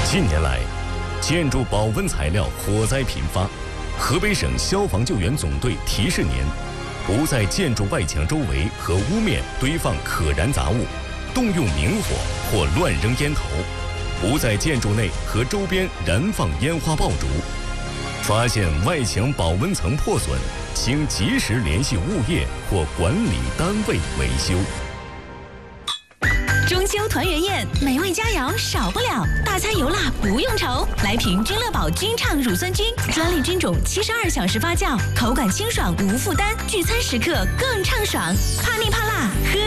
近年来，建筑保温材料火灾频发，河北省消防救援总队提示您：不在建筑外墙周围和屋面堆放可燃杂物，动用明火或乱扔烟头；不在建筑内和周边燃放烟花爆竹。发现外墙保温层破损，请及时联系物业或管理单位维修。 中秋团圆宴，美味佳肴少不了，大餐油辣不用愁。来瓶君乐宝君畅乳酸菌，专利菌种，72小时发酵，口感清爽无负担，聚餐时刻更畅爽。怕腻怕辣，喝